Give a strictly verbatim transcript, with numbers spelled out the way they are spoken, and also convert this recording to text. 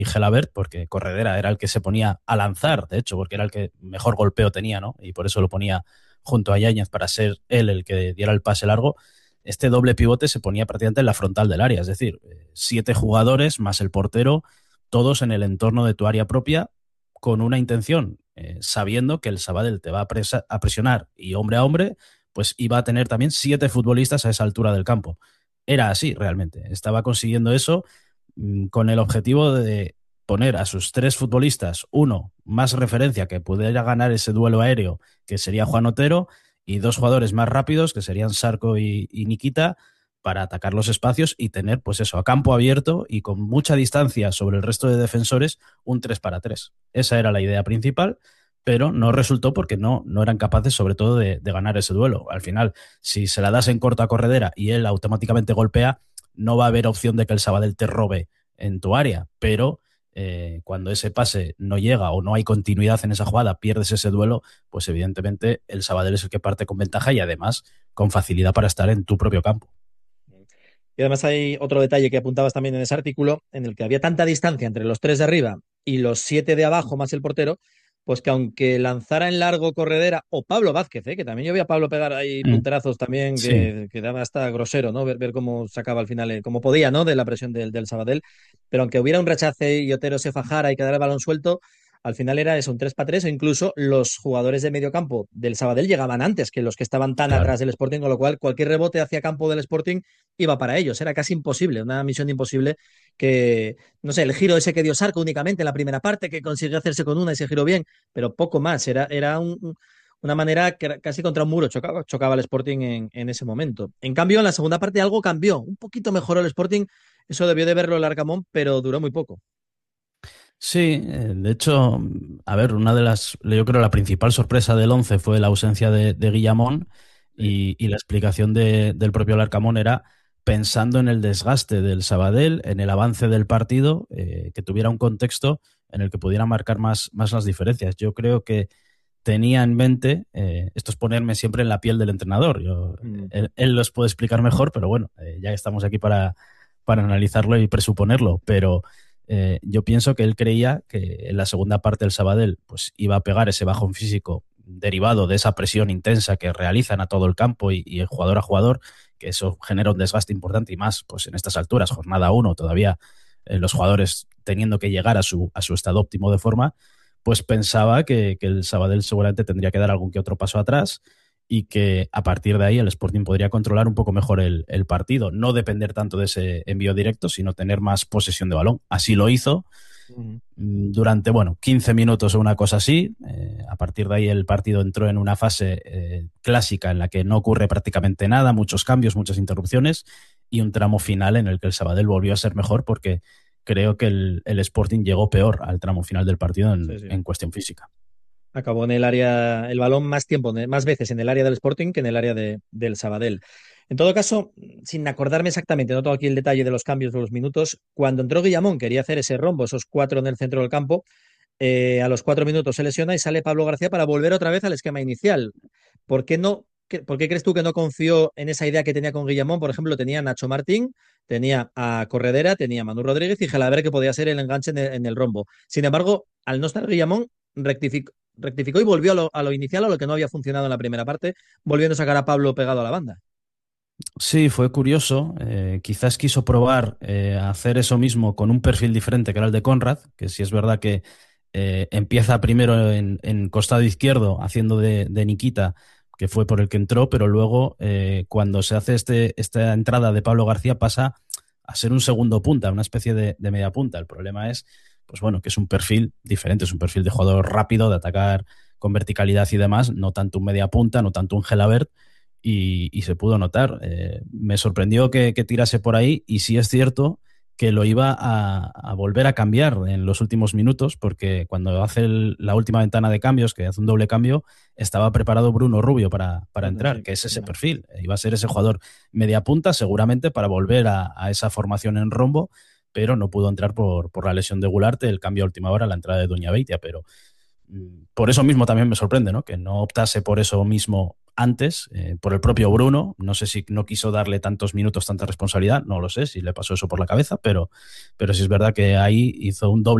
y Gelabert, porque Corredera era el que se ponía a lanzar, de hecho, porque era el que mejor golpeo tenía, ¿no? Y por eso lo ponía junto a Yáñez para ser él el que diera el pase largo. Este doble pivote se ponía prácticamente en la frontal del área, es decir, siete jugadores más el portero, todos en el entorno de tu área propia, con una intención, eh, sabiendo que el Sabadell te va a, presa, a presionar y hombre a hombre, pues iba a tener también siete futbolistas a esa altura del campo. Era así realmente, estaba consiguiendo eso mmm, con el objetivo de poner a sus tres futbolistas, uno más referencia que pudiera ganar ese duelo aéreo, que sería Juan Otero, y dos jugadores más rápidos, que serían Sarko y, y Nikita, para atacar los espacios y tener, pues eso, a campo abierto y con mucha distancia sobre el resto de defensores, un tres para tres. Esa era la idea principal, pero no resultó porque no, no eran capaces, sobre todo, de, de ganar ese duelo. Al final, si se la das en corto a Corredera y él automáticamente golpea, no va a haber opción de que el Sabadell te robe en tu área, pero eh, cuando ese pase no llega o no hay continuidad en esa jugada, pierdes ese duelo, pues evidentemente el Sabadell es el que parte con ventaja y además con facilidad para estar en tu propio campo. Y además hay otro detalle que apuntabas también en ese artículo, en el que había tanta distancia entre los tres de arriba y los siete de abajo más el portero, pues que aunque lanzara en largo Corredera o Pablo Vázquez, ¿eh? Que también yo vi a Pablo pegar ahí Mm, punterazos también sí, que, que daba hasta grosero, ¿no? Ver, ver cómo sacaba al final, eh, como podía, ¿no? De la presión del, del Sabadell. Pero aunque hubiera un rechace y Otero se fajara y quedara el balón suelto, al final era eso, un tres para tres, o incluso los jugadores de medio campo del Sabadell llegaban antes que los que estaban tan claro. atrás del Sporting, con lo cual cualquier rebote hacia campo del Sporting iba para ellos. Era casi imposible, una misión imposible que, no sé, el giro ese que dio Sarco únicamente en la primera parte, que consiguió hacerse con una y se giró bien, pero poco más. Era, era un, una manera que casi contra un muro chocaba, chocaba el Sporting en, en, ese momento. En cambio, en la segunda parte algo cambió. Un poquito mejoró el Sporting. Eso debió de verlo el Arcamón, pero duró muy poco. Sí, eh, de hecho, a ver, una de las, yo creo la principal sorpresa del once fue la ausencia de, de Guillamón Sí. y, y la explicación de- del propio Larcamón era pensando en el desgaste del Sabadell, en el avance del partido, eh, que tuviera un contexto en el que pudiera marcar más, más las diferencias. Yo creo que tenía en mente, eh, esto es ponerme siempre en la piel del entrenador, yo, Mm. él, él los puede explicar mejor, pero bueno, eh, ya estamos aquí para, para analizarlo y presuponerlo, pero eh, yo pienso que él creía que en la segunda parte del Sabadell pues iba a pegar ese bajón físico derivado de esa presión intensa que realizan a todo el campo y, y jugador a jugador, que eso genera un desgaste importante y más pues en estas alturas, jornada uno, todavía eh, los jugadores teniendo que llegar a su, a su estado óptimo de forma, pues pensaba que, que el Sabadell seguramente tendría que dar algún que otro paso atrás y que a partir de ahí el Sporting podría controlar un poco mejor el, el partido, no depender tanto de ese envío directo, sino tener más posesión de balón. Así lo hizo Mm. mm, durante, bueno, quince minutos o una cosa así. Eh, a partir de ahí el partido entró en una fase eh, clásica en la que no ocurre prácticamente nada, muchos cambios, muchas interrupciones y un tramo final en el que el Sabadell volvió a ser mejor porque creo que el, el Sporting llegó peor al tramo final del partido en, Sí, sí. en cuestión física. Acabó en el área, el balón más tiempo, más veces en el área del Sporting que en el área de, del Sabadell. En todo caso, sin acordarme exactamente, no tengo aquí el detalle de los cambios de los minutos, cuando entró Guillamón quería hacer ese rombo, esos cuatro en el centro del campo, eh, a los cuatro minutos se lesiona y sale Pablo García para volver otra vez al esquema inicial. ¿Por qué no? ¿Por qué crees tú que no confió en esa idea que tenía con Guillamón? Por ejemplo, tenía Nacho Martín, tenía a Corredera, tenía a Manu Rodríguez y Gelabert que podía ser el enganche en el, en el rombo. Sin embargo, al no estar Guillamón, rectificó, rectificó y volvió a lo, a lo inicial, a lo que no había funcionado en la primera parte, volviendo a sacar a Pablo pegado a la banda. Sí, fue curioso. Eh, quizás quiso probar eh, hacer eso mismo con un perfil diferente que era el de Conrad, que sí es verdad que eh, empieza primero en, en costado izquierdo haciendo de, de Nikita, que fue por el que entró, pero luego eh, cuando se hace este, esta entrada de Pablo García pasa a ser un segundo punta, una especie de, de media punta. El problema es, pues bueno, que es un perfil diferente, es un perfil de jugador rápido, de atacar con verticalidad y demás, no tanto un media punta, no tanto un Gelabert, y, y se pudo notar. Eh, me sorprendió que, que tirase por ahí y sí es cierto que lo iba a, a volver a cambiar en los últimos minutos porque cuando hace el, la última ventana de cambios, que hace un doble cambio, estaba preparado Bruno Rubio para, para Bueno, entrar, sí. que es ese perfil. Iba a ser ese jugador media punta seguramente para volver a, a esa formación en rombo, pero no pudo entrar por, por la lesión de Gularte, el cambio a última hora, la entrada de Doña Beitia, pero por eso mismo también me sorprende, ¿no? Que no optase por eso mismo antes eh, por el propio Bruno. No sé si no quiso darle tantos minutos, tanta responsabilidad, no lo sé si le pasó eso por la cabeza, pero, pero sí es verdad que ahí hizo un doble